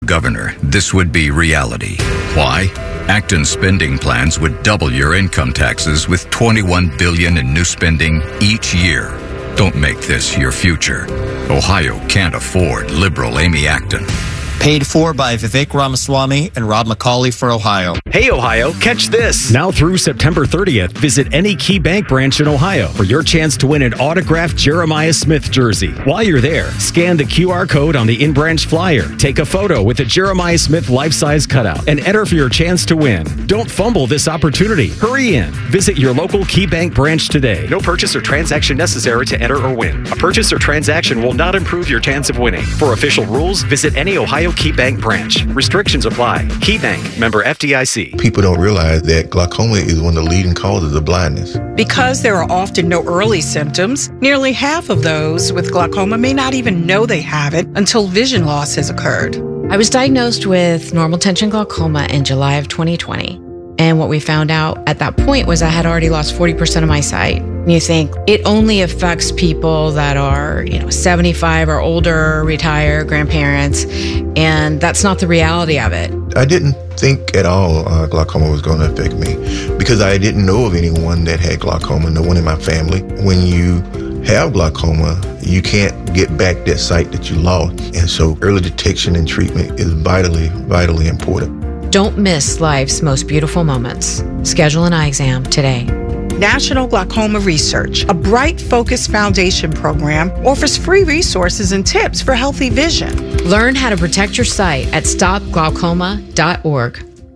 governor, this would be reality. Why? Acton's spending plans would double your income taxes with $21 billion in new spending each year. Don't make this your future. Ohio can't afford liberal Amy Acton. Paid for by Vivek Ramaswamy and Rob McCauley for Ohio. Hey, Ohio, catch this. Now through September 30th, visit any Key Bank branch in Ohio for your chance to win an autographed Jeremiah Smith jersey. While you're there, scan the QR code on the in-branch flyer, take a photo with a Jeremiah Smith life-size cutout, and enter for your chance to win. Don't fumble this opportunity. Hurry in. Visit your local Key Bank branch today. No purchase or transaction necessary to enter or win. A purchase or transaction will not improve your chance of winning. For official rules, visit any Ohio Key Bank branch. Restrictions apply. Key Bank, member FDIC. People don't realize that glaucoma is one of the leading causes of blindness. Because there are often no early symptoms, nearly half of those with glaucoma may not even know they have it until vision loss has occurred. I was diagnosed with normal tension glaucoma in July of 2020. And what we found out at that point was I had already lost 40% of my sight. And you think it only affects people that are, 75 or older, retired, grandparents, and that's not the reality of it. I didn't think at all glaucoma was going to affect me because I didn't know of anyone that had glaucoma, no one in my family. When you have glaucoma, you can't get back that sight that you lost. And so early detection and treatment is vitally, vitally important. Don't miss life's most beautiful moments. Schedule an eye exam today. National Glaucoma Research, a Bright Focus Foundation program, offers free resources and tips for healthy vision. Learn how to protect your sight at stopglaucoma.org.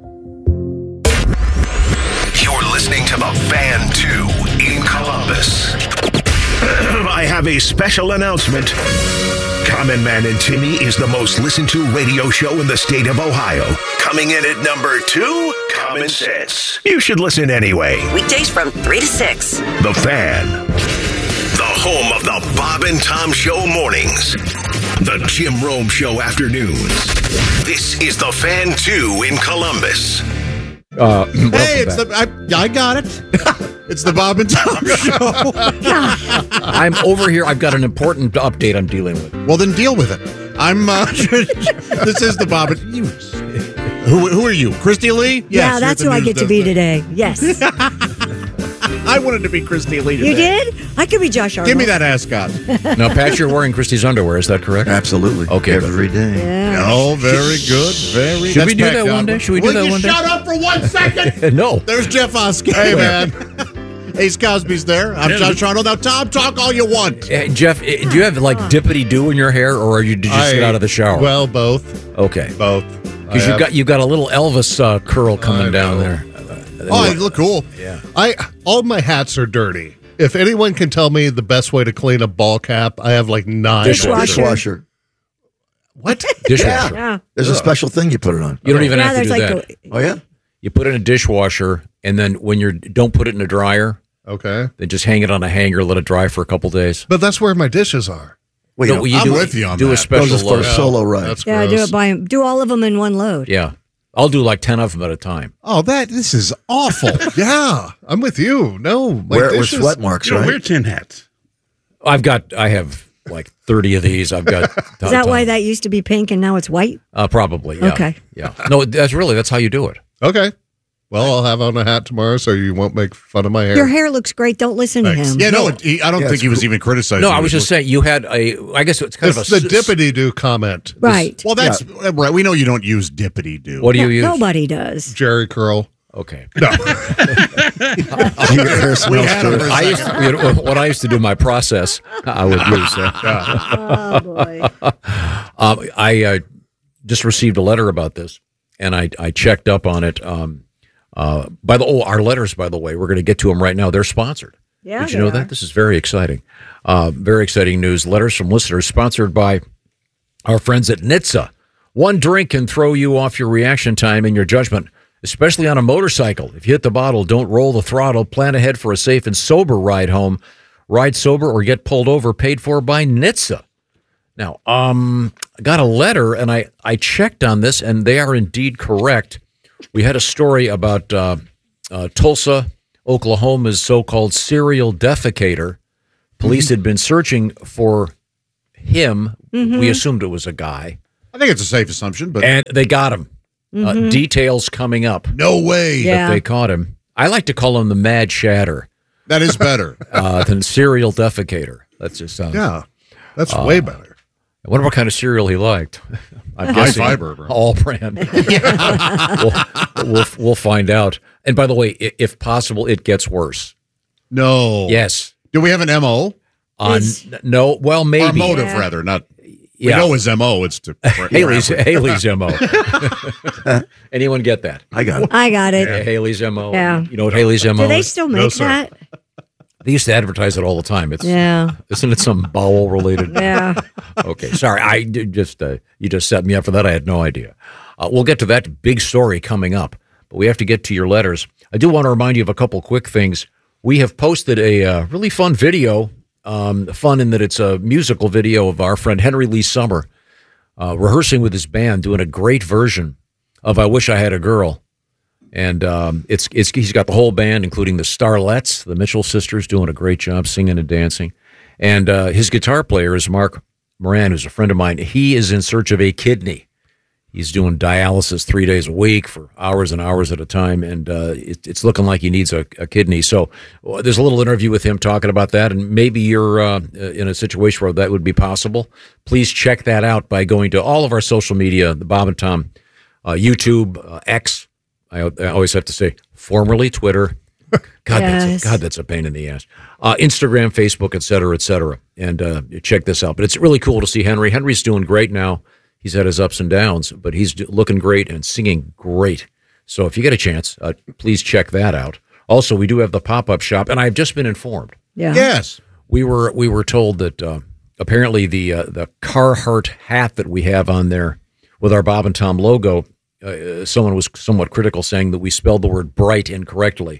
You're listening to The Fan 2 in Columbus. I have a special announcement. Common Man and Timmy is the most listened to radio show in the state of Ohio. Coming in at number 2, Common Sense. You should listen anyway. Weekdays from 3 to 6. The Fan. The home of the Bob and Tom Show mornings. The Jim Rome Show afternoons. This is The Fan 2 in Columbus. Hey, I got it. It's the Bob and Tom Show. I'm over here. I've got an important update I'm dealing with. Well, then deal with it. This is the Bob and... Who are you? Christy Lee? Yes, yeah, that's who I get to be today. Yes. I wanted to be Christy Lee today. You did? I could be Josh Arnold. Give me that ascot. Now, Pat, you're wearing Christy's underwear. Is that correct? Absolutely. Okay. Every day. Yeah. Oh, very good. Very. Should we do that one day? Should we do that one day? Shut up for 1 second? No. There's Jeff Oskey. Hey, man. Ace Cosby's there. I'm Josh Arnold. Now, Tom, talk all you want. Hey, Jeff, do you have like dippity-doo in your hair, or did you just get out of the shower? Well, both. Okay. Both. Because you've got a little Elvis curl coming down there. Oh, I look cool. Yeah. All my hats are dirty. If anyone can tell me the best way to clean a ball cap, I have like 9. Dishwasher. What? Dishwasher. Yeah. There's a special thing you put it on. You don't even have to do that. Oh, yeah? You put it in a dishwasher, and then when don't put it in a dryer. Okay. Then just hang it on a hanger, let it dry for a couple days. But that's where my dishes are. Well, no, I'm with you on do that. A special Those are for solo ride. That's Yeah, gross. do all of them in one load. Yeah. I'll do like 10 of them at a time. Oh, this is awful. Yeah, I'm with you. No, Wear it with sweat marks, right? Wear tin hats. I have like 30 of these. I've got. Is that why that used to be pink and now it's white? Probably. Yeah. Okay. Yeah. No, that's how you do it. Okay. Well, I'll have on a hat tomorrow so you won't make fun of my hair. Your hair looks great. Don't listen to him. Yeah, no, I don't think he was even criticizing. No, I was just saying you had I guess it's kind of the dippity-doo comment. Right. Well, that's right. We know you don't use dippity-doo. What do you use? Nobody does. Jerry curl. Okay. No. Your hair smells good. When I used to do my process, I would use Oh, boy. I just received a letter about this, and I checked up on it. Our letters, by the way, we're going to get to them right now. They're sponsored. Yeah, Did you know that? This is very exciting. Very exciting news. Letters from listeners sponsored by our friends at NHTSA. One drink can throw you off your reaction time and your judgment, especially on a motorcycle. If you hit the bottle, don't roll the throttle. Plan ahead for a safe and sober ride home. Ride sober or get pulled over, paid for by NHTSA. Now, I got a letter, and I checked on this, and they are indeed correct. We had a story about Tulsa, Oklahoma's so-called serial defecator. Police had been searching for him. Mm-hmm. We assumed it was a guy. I think it's a safe assumption, but And they got him. Details coming up. No way. Yeah. That they caught him. I like to call him the Mad Shatter. That is better. Than Serial Defecator. That's just sounds. Yeah, that's way better. I wonder what kind of cereal he liked. I'm High guessing fiber, bro. all brand. we'll find out. And by the way, if possible, it gets worse. No. Yes. Do we have an MO? No. Well, maybe. Or motive, rather. Not. Yeah. We know his MO. It's to Haley's MO. Anyone get that? I got it. I got it. Haley's MO. Yeah. You know what Haley's MO Do they is? still make that? They used to advertise it all the time. It's Yeah. Isn't it some bowel related? Yeah. Okay. Sorry. I did just you just set me up for that. I had no idea. We'll get to that big story coming up, but we have to get to your letters. I do want to remind you of a couple quick things. We have posted a really fun video. Fun in that it's a musical video of our friend Henry Lee Summer rehearsing with his band, doing a great version of "I Wish I Had a Girl." And he's got the whole band, including the Starlets, the Mitchell sisters, doing a great job singing and dancing. And his guitar player is Mark Moran, who's a friend of mine. He is in search of a kidney. He's doing dialysis 3 days a week for hours and hours at a time, and it's looking like he needs a kidney. So there's a little interview with him talking about that, and maybe you're in a situation where that would be possible. Please check that out by going to all of our social media, the Bob and Tom, YouTube, X. I always have to say, formerly Twitter. God, that's a pain in the ass. Instagram, Facebook, et cetera, and check this out. But it's really cool to see Henry. Henry's doing great now. He's had his ups and downs, but he's looking great and singing great. So if you get a chance, please check that out. Also, we do have the pop-up shop, and I've just been informed. Yeah. Yes. We were told that apparently the Carhartt hat that we have on there with our Bob and Tom logo, someone was somewhat critical, saying that we spelled the word bright incorrectly,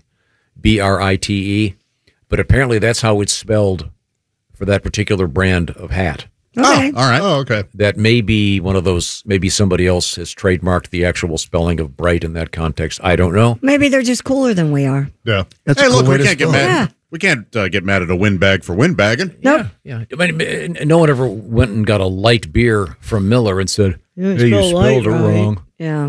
B-R-I-T-E, but apparently that's how it's spelled for that particular brand of hat. Okay. All right. Oh, okay. That may be one of those, maybe somebody else has trademarked the actual spelling of bright in that context. I don't know. Maybe they're just cooler than we are. Yeah. That's Hey, a cool look, way we to can't get spell it. mad. We can't get mad at a windbag for windbagging. Nope. Yeah. I mean, no one ever went and got a light beer from Miller and said, You hey, you spelled light spelled it right." wrong. Yeah.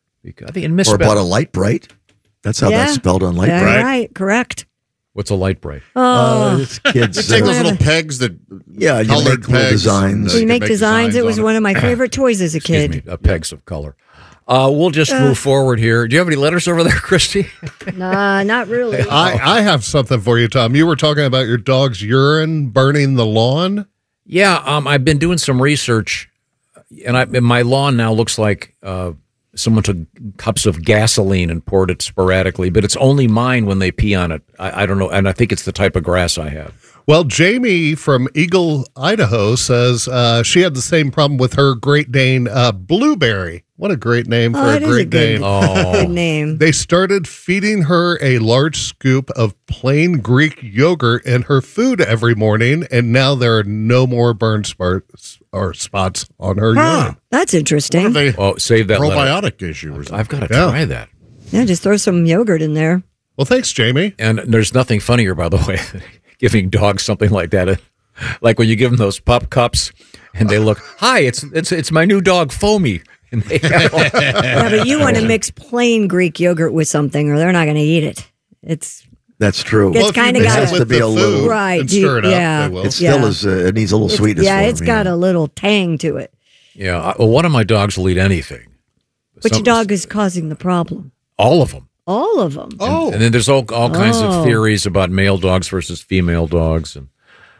I think it Or misspelled. bought a light bright. That's how that's spelled on light Yeah, bright. right. Correct. What's a light bright? Oh. It's kids. You take those little pegs that Yeah, you colored make little pegs. designs. We make designs. It was on one of my favorite toys as a Excuse kid. me, pegs of color. We'll just move forward here. Do you have any letters over there, Christy? Nah, not really. I have something for you, Tom. You were talking about your dog's urine burning the lawn. Yeah, I've been doing some research, and my lawn now looks like someone took cups of gasoline and poured it sporadically, but it's only mine when they pee on it. I don't know, and I think it's the type of grass I have. Well, Jamie from Eagle, Idaho says she had the same problem with her Great Dane Blueberry. What a great name for a Great Dane. Good name. They started feeding her a large scoop of plain Greek yogurt in her food every morning, and now there are no more burn spots on her urine. That's interesting. Save that probiotic issue or something. I've got to try that. Yeah, just throw some yogurt in there. Well, thanks, Jamie. And there's nothing funnier, by the way, giving dogs something like that. Like when you give them those pup cups, and they look, "Hi, it's my new dog, Foamy." And they Yeah, but you want to mix plain Greek yogurt with something, or they're not going to eat it. That's true. It's kind of it got has to be a little right. and stir it up, Yeah, they will. It still is. It needs a little sweetness. Yeah, for it's them, got a little tang to it. Yeah, well, one of my dogs will eat anything. Which dog is causing the problem? All of them. All of them. And then there's all kinds of theories about male dogs versus female dogs, and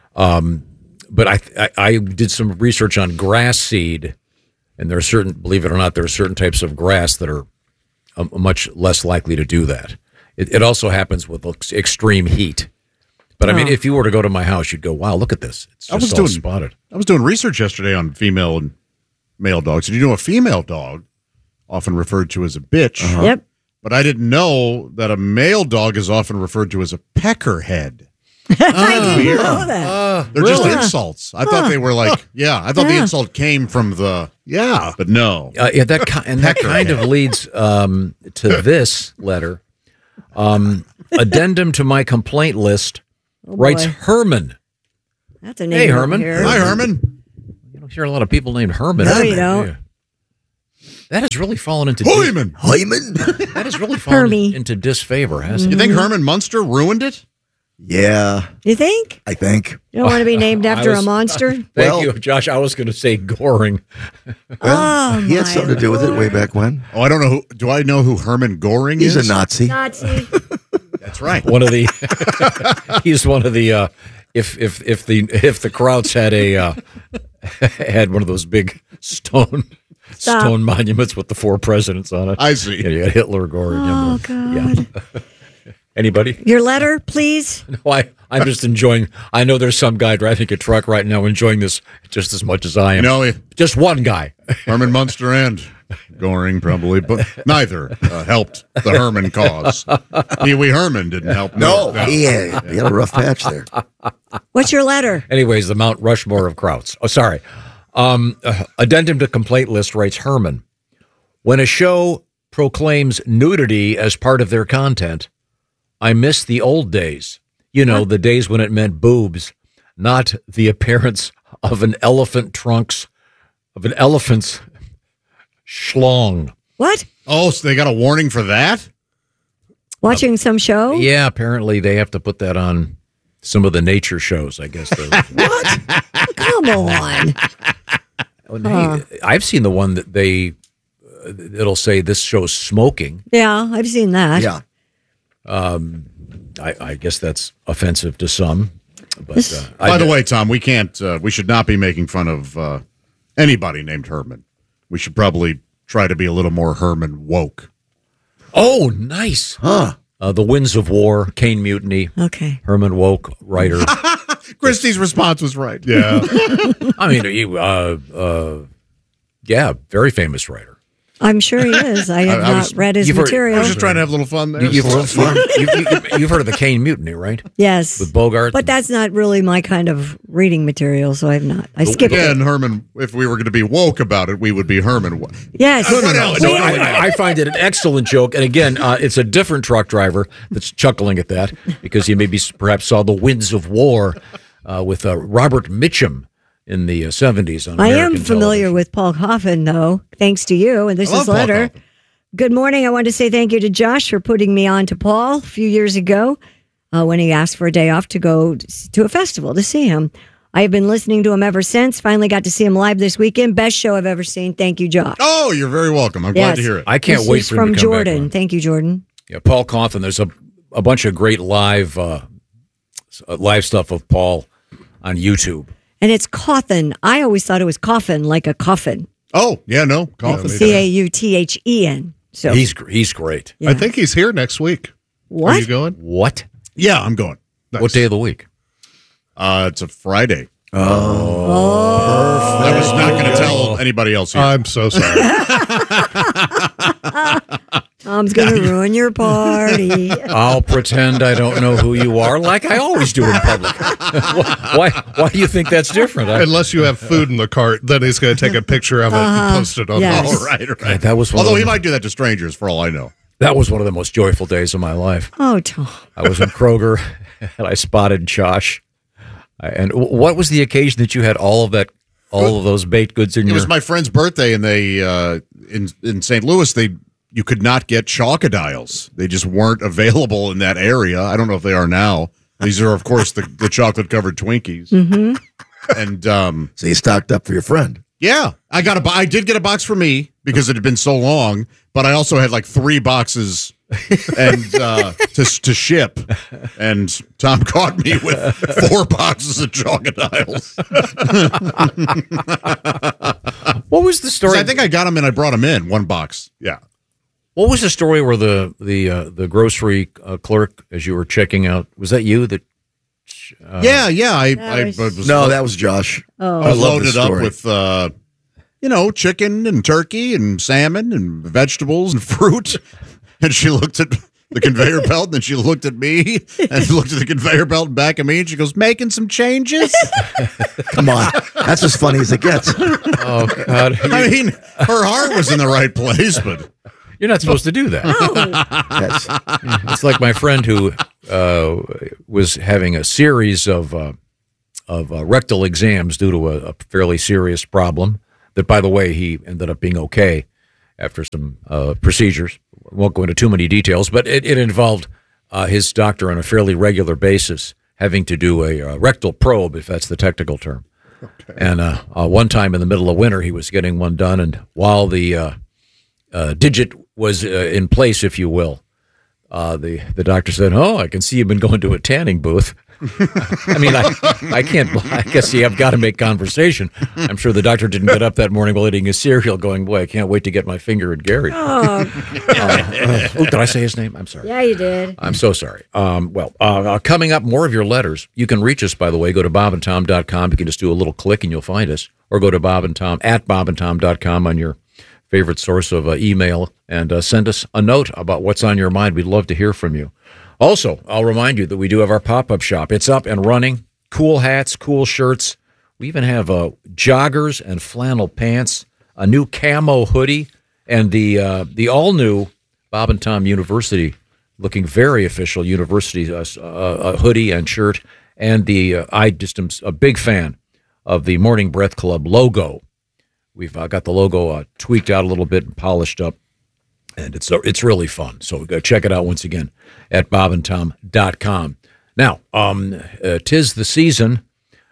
but I did some research on grass seed, and there are certain, believe it or not, there are certain types of grass that are much less likely to do that. It also happens with extreme heat. But I mean, if you were to go to my house, you'd go, "Wow, look at this! It's just all spotted." I was doing research yesterday on female and male dogs, and you know, a female dog, often referred to as a bitch. Yep. But I didn't know that a male dog is often referred to as a peckerhead. I didn't know that. They're just insults. I thought they were like, I thought the insult came from the, but no. That kind of leads to this letter. Addendum to my complaint list, writes boy. Herman. That's a name. Hey, Herman. Here. Hi, Herman. You don't hear a lot of people named Herman. No, you don't. That has really fallen into Hyman. That has really fallen into disfavor, hasn't it? You think Herman Munster ruined it? Yeah. You think? I think. You don't want to be named after a monster? Thank you, Josh. I was going to say Goring. Oh, He had something to do with it way back when. Oh, I don't know. Do I know who Herman Goring He's is? a Nazi. Nazi. That's right. One of the. He's one of the. If the Krauts had one of those big stone monuments with the 4 presidents on it. I see. Yeah, you got Hitler, Goring. Oh, God. Yeah. Anybody? Your letter, please. No, I'm just enjoying. I know there's some guy driving a truck right now enjoying this just as much as I am. No, just one guy. Herman Munster and Goring probably, but neither helped the Herman cause. Pee Wee Herman didn't help. No, he had a rough patch there. What's your letter? Anyways, the Mount Rushmore of Krauts. Oh, sorry. Addendum to complaint list writes Herman. When a show proclaims nudity as part of their content, I miss the old days. You know, the days when it meant boobs, not the appearance of an elephant's schlong. What? Oh, so they got a warning for that? Watching some show? Yeah, apparently they have to put that on some of the nature shows, I guess. What? Come on. I've seen the one that it'll say this show's smoking. Yeah, I've seen that. Yeah. I guess that's offensive to some. But by the way, Tom, we can't. We should not be making fun of anybody named Herman. We should probably try to be a little more Herman woke. Oh, nice. Huh. The Winds of War, Kane Mutiny. Okay. Herman woke, writer. Christie's response was right. Yeah. I mean, very famous writer. I'm sure he is. I have not read his material. I was just trying to have a little fun there. You've heard of the Kane Mutiny, right? Yes. With Bogart. But that's not really my kind of reading material, so I've not. I skipped it. And Herman, if we were going to be woke about it, we would be Herman. Yes. No, I find it an excellent joke. And again, it's a different truck driver that's chuckling at that because he maybe perhaps saw the Winds of War with Robert Mitchum in the 70s on American am familiar television. with Paul Coffin, though, thanks to you. And this is a letter. Good morning. I want to say thank you to Josh for putting me on to Paul a few years ago when he asked for a day off to go to a festival to see him. I have been listening to him ever since. Finally got to see him live this weekend. Best show I've ever seen. Thank you, Josh. Oh, you're very welcome. I'm glad to hear it. I can't wait for him from to come Jordan. back. Thank you, Jordan. Yeah, Paul Coffin. There's a bunch of great live stuff of Paul on YouTube. And it's Coffin. I always thought it was coffin, like a coffin. Oh, yeah, no. Coffin. Cauthen. So he's great. Yeah. I think he's here next week. What? Are you going? What? Yeah, I'm going. Nice. What day of the week? It's a Friday. Oh. I was not going to tell anybody else here. I'm so sorry. Tom's going to ruin your party. I'll pretend I don't know who you are, like I always do in public. Why do you think that's different? Unless you have food in the cart, then he's going to take a picture of it and post it on. Yes. Oh, right. God, that was Although he might do that to strangers, for all I know. That was one of the most joyful days of my life. Oh, Tom. I was in Kroger, and I spotted Josh. And what was the occasion that you had all of those baked goods in It your... was my friend's birthday, and they in St. Louis, you could not get Chocodiles. They just weren't available in that area. I don't know if they are now. These are, of course, the chocolate-covered Twinkies. Mm-hmm. And so you stocked up for your friend. Yeah, I did get a box for me because it had been so long, but I also had like 3 boxes and to ship. And Tom caught me with 4 boxes of Chocodiles. What was the story? I think I got them and I brought them in 1 box. Yeah. What was the story where the grocery clerk, as you were checking out, was that you that? Yeah. That was Josh. Oh. I was I love loaded this up story. with, chicken and turkey and salmon and vegetables and fruit. And she looked at the conveyor belt, and then she looked at me and looked at the conveyor belt and back at me, and she goes, making some changes? Come on. That's as funny as it gets. Oh, God. I mean, her heart was in the right place, but... You're not supposed to do that. Yes. It's like my friend who was having a series of rectal exams due to a fairly serious problem that, by the way, he ended up being okay. after some procedures. Won't go into too many details, but it involved his doctor on a fairly regular basis having to do a rectal probe, if that's the technical term. Okay. And one time in the middle of winter, he was getting one done, and while the digit was in place, if you will, the doctor said, "Oh, I can see you've been going to a tanning booth." I mean, I can't. I guess you have got to make conversation. I'm sure the doctor didn't get up that morning while eating his cereal, going, "Boy, I can't wait to get my finger in Gary." Oh, did I say his name? I'm sorry. Yeah, you did. I'm so sorry. Coming up, more of your letters. You can reach us, by the way. Go to bobandtom.com. You can just do a little click and you'll find us, or go to bobandtom.com on your favorite source of email and send us a note about what's on your mind. We'd love to hear from you. Also, I'll remind you that we do have our pop-up shop. It's up and running. Cool hats, cool shirts. We even have joggers and flannel pants, a new camo hoodie, and the all-new Bob and Tom University, looking very official university hoodie and shirt. And I just am a big fan of the Morning Breath Club logo. We've got the logo tweaked out a little bit and polished up. And it's really fun. So check it out once again at bobandtom.com. Now, 'tis the season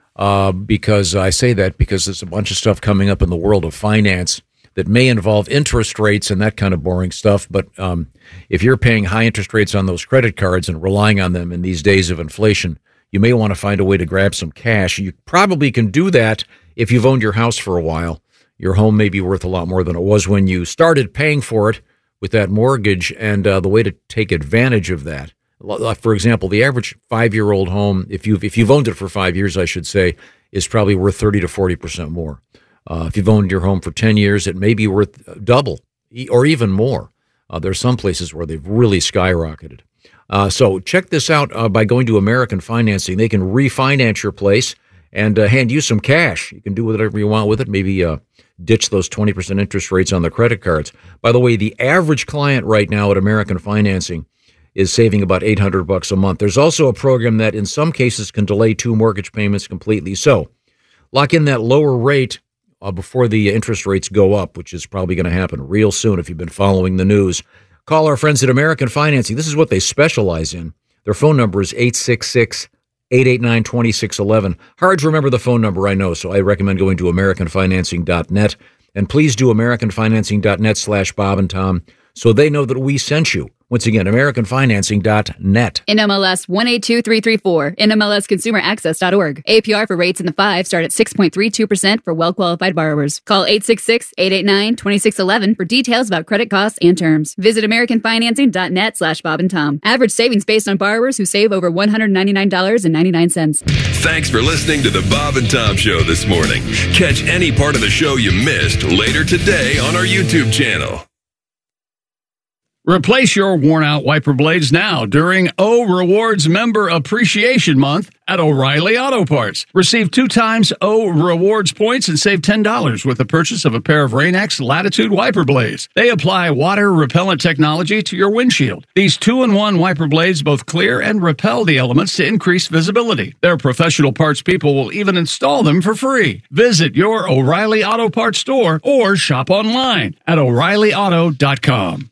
because I say that because there's a bunch of stuff coming up in the world of finance that may involve interest rates and that kind of boring stuff. But if you're paying high interest rates on those credit cards and relying on them in these days of inflation, you may want to find a way to grab some cash. You probably can do that if you've owned your house for a while. Your home may be worth a lot more than it was when you started paying for it with that mortgage, and the way to take advantage of that. For example, the average 5-year-old home, if you've owned it for 5 years, I should say, is probably worth 30 to 40% more. If you've owned your home for 10 years, it may be worth double or even more. There's some places where they've really skyrocketed. So check this out by going to American Financing. They can refinance your place and hand you some cash. You can do whatever you want with it. Maybe ditch those 20% interest rates on the credit cards. By the way, the average client right now at American Financing is saving about $800 a month. There's also a program that in some cases can delay 2 mortgage payments completely. So lock in that lower rate before the interest rates go up, which is probably going to happen real soon if you've been following the news. Call our friends at American Financing. This is what they specialize in. Their phone number is 866-889-2611. Hard to remember the phone number, I know, so I recommend going to AmericanFinancing.net. And please do AmericanFinancing.net/Bob and Tom so they know that we sent you. Once again, AmericanFinancing.net. NMLS 182334, NMLSConsumerAccess.org. APR for rates in the 5 start at 6.32% for well-qualified borrowers. Call 866-889-2611 for details about credit costs and terms. Visit AmericanFinancing.net/Bob and Tom. Average savings based on borrowers who save over $199.99. Thanks for listening to the Bob and Tom Show this morning. Catch any part of the show you missed later today on our YouTube channel. Replace your worn-out wiper blades now during O Rewards Member Appreciation Month at O'Reilly Auto Parts. Receive 2 times O Rewards points and save $10 with the purchase of a pair of Rain-X Latitude wiper blades. They apply water-repellent technology to your windshield. These 2-in-1 wiper blades both clear and repel the elements to increase visibility. Their professional parts people will even install them for free. Visit your O'Reilly Auto Parts store or shop online at O'ReillyAuto.com.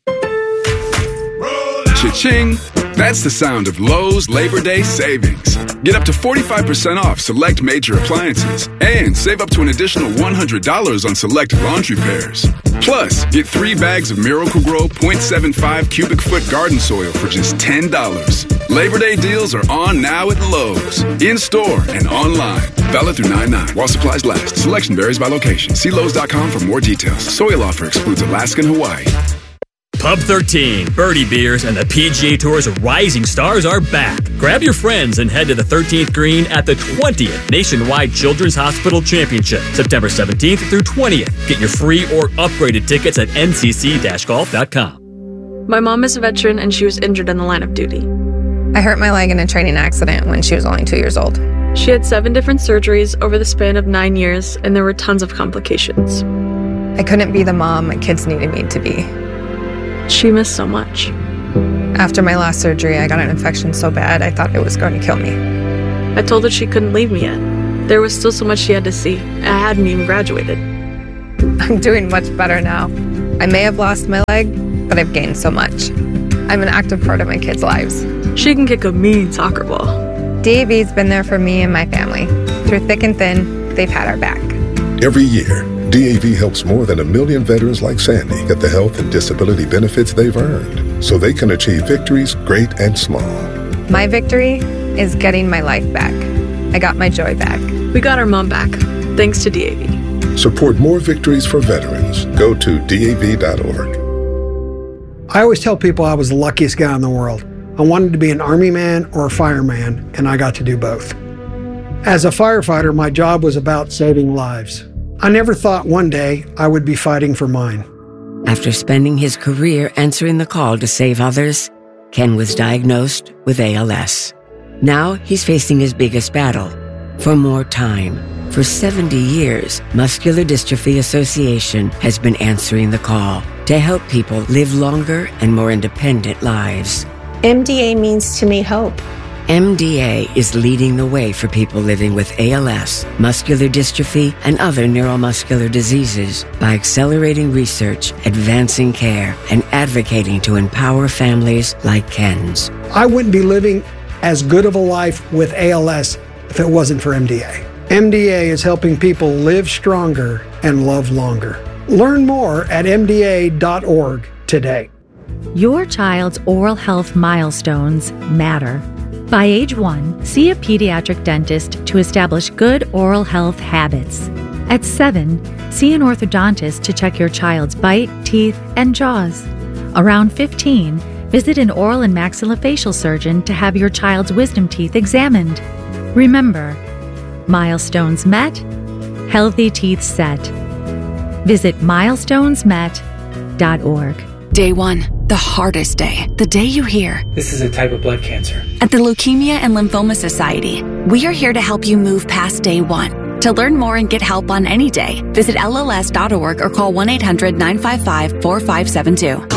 Cha-ching! That's the sound of Lowe's Labor Day savings. Get up to 45% off select major appliances and save up to an additional $100 on select laundry pairs. Plus, get 3 bags of Miracle-Gro 0.75 cubic foot garden soil for just $10. Labor Day deals are on now at Lowe's, in-store and online. Valid through 9/9 while supplies last. Selection varies by location. See Lowe's.com for more details. Soil offer excludes Alaska and Hawaii. Pub 13, Birdie Beers, and the PGA Tour's rising stars are back. Grab your friends and head to the 13th green at the 20th Nationwide Children's Hospital Championship, September 17th through 20th. Get your free or upgraded tickets at ncc-golf.com. My mom is a veteran and she was injured in the line of duty. I hurt my leg in a training accident when she was only 2 years old. She had 7 different surgeries over the span of 9 years, and there were tons of complications. I couldn't be the mom my kids needed me to be. She missed so much. After my last surgery, I got an infection so bad I thought it was going to kill me. I told her she couldn't leave me yet. There was still so much she had to see. I hadn't even graduated. I'm doing much better now. I may have lost my leg, but I've gained so much. I'm an active part of my kids' lives. She can kick a mean soccer ball. DAV's been there for me and my family. Through thick and thin, they've had our back. Every year, DAV helps more than 1 million veterans like Sandy get the health and disability benefits they've earned so they can achieve victories great and small. My victory is getting my life back. I got my joy back. We got our mom back, thanks to DAV. Support more victories for veterans. Go to DAV.org. I always tell people I was the luckiest guy in the world. I wanted to be an Army man or a fireman, and I got to do both. As a firefighter, my job was about saving lives. I never thought one day I would be fighting for mine. After spending his career answering the call to save others, Ken was diagnosed with ALS. Now he's facing his biggest battle, for more time. For 70 years, Muscular Dystrophy Association has been answering the call to help people live longer and more independent lives. MDA means to me hope. MDA is leading the way for people living with ALS, muscular dystrophy, and other neuromuscular diseases by accelerating research, advancing care, and advocating to empower families like Ken's. I wouldn't be living as good of a life with ALS if it wasn't for MDA. MDA is helping people live stronger and love longer. Learn more at MDA.org today. Your child's oral health milestones matter. By age 1, see a pediatric dentist to establish good oral health habits. At 7, see an orthodontist to check your child's bite, teeth, and jaws. Around 15, visit an oral and maxillofacial surgeon to have your child's wisdom teeth examined. Remember, milestones met, healthy teeth set. Visit milestonesmet.org. Day 1, the hardest day. The day you hear, "This is a type of blood cancer." At the Leukemia and Lymphoma Society, we are here to help you move past day 1. To learn more and get help on any day, visit LLS.org or call 1-800-955-4572.